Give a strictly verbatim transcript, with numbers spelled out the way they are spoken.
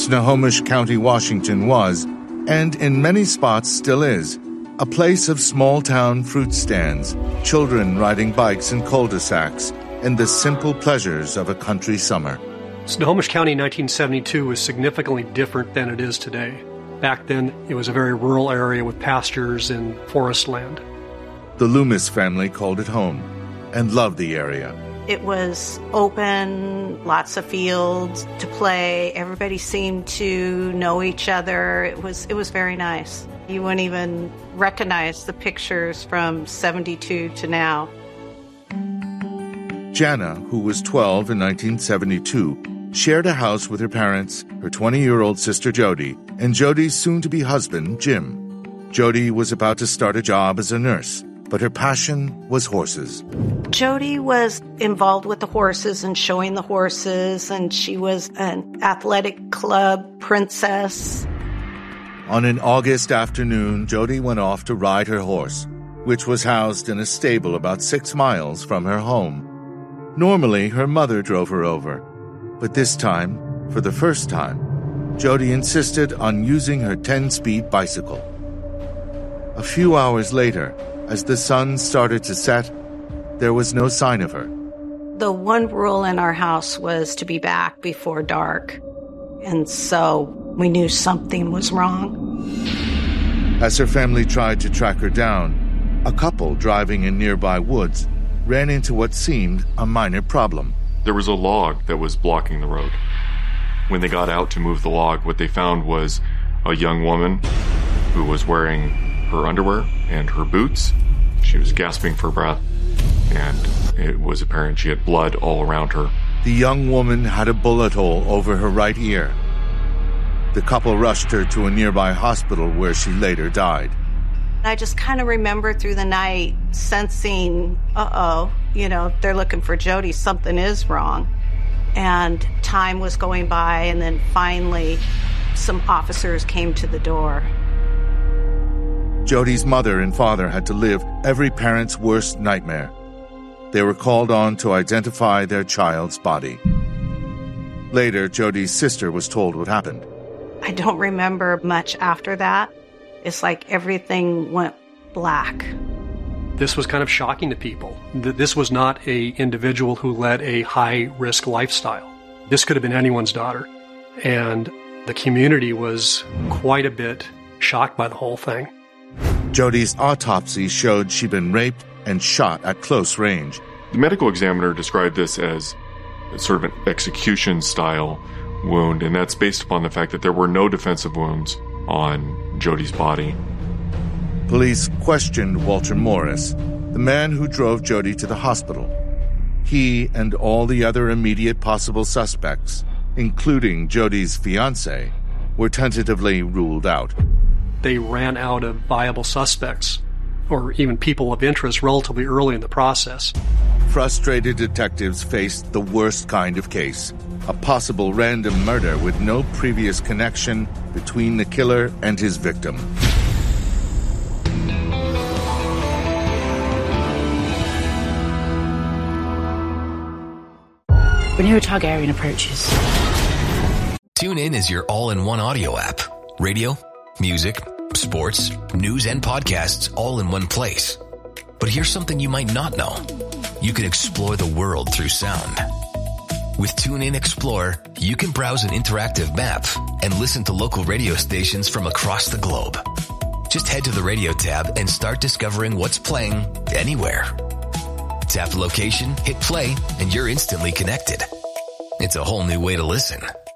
Snohomish County, Washington was, and in many spots still is, a place of small-town fruit stands, children riding bikes in cul-de-sacs, and the simple pleasures of a country summer. Snohomish County in nineteen seventy-two was significantly different than it is today. Back then, it was a very rural area with pastures and forest land. The Loomis family called it home and loved the area. It was open, lots of fields to play. Everybody seemed to know each other. It was it was very nice. You wouldn't even recognize the pictures from seventy-two to now. Jana, who was twelve in nineteen seventy-two, shared a house with her parents, her twenty-year-old sister Jody, and Jody's soon-to-be husband, Jim. Jody was about to start a job as a nurse, but her passion was horses. Jody was involved with the horses and showing the horses, and she was an athletic club princess. On an August afternoon, Jody went off to ride her horse, which was housed in a stable about six miles from her home. Normally, her mother drove her over, but this time, for the first time, Jody insisted on using her ten-speed bicycle. A few hours later, as the sun started to set, there was no sign of her. The one rule in our house was to be back before dark, and so we knew something was wrong. As her family tried to track her down, a couple driving in nearby woods ran into what seemed a minor problem. There was a log that was blocking the road. When they got out to move the log, what they found was a young woman who was wearing her underwear and her boots. She was gasping for breath, and it was apparent she had blood all around her. The young woman had a bullet hole over her right ear. The couple rushed her to a nearby hospital where she later died. I just kind of remember through the night sensing, uh-oh, you know, they're looking for Jody, something is wrong. And time was going by, and then finally some officers came to the door. Jody's mother and father had to live every parent's worst nightmare. They were called on to identify their child's body. Later, Jody's sister was told what happened. I don't remember much after that. It's like everything went black. This was kind of shocking to people. This was not an individual who led a high-risk lifestyle. This could have been anyone's daughter. And the community was quite a bit shocked by the whole thing. Jody's autopsy showed she'd been raped and shot at close range. The medical examiner described this as sort of an execution-style wound, and that's based upon the fact that there were no defensive wounds on Jody's body. Police questioned Walter Morris, the man who drove Jody to the hospital. He and all the other immediate possible suspects, including Jody's fiancé, were tentatively ruled out. They ran out of viable suspects, or even people of interest, relatively early in the process. Frustrated detectives faced the worst kind of case, a possible random murder with no previous connection between the killer and his victim. Rhaenyra Targaryen approaches. TuneIn is your all-in-one audio app. Radio, music, sports, news, and podcasts all in one place. But here's something you might not know. You can explore the world through sound. With TuneIn Explorer, you can browse an interactive map and listen to local radio stations from across the globe. Just head to the radio tab and start discovering what's playing anywhere. Tap the location, hit play, and you're instantly connected. It's a whole new way to listen.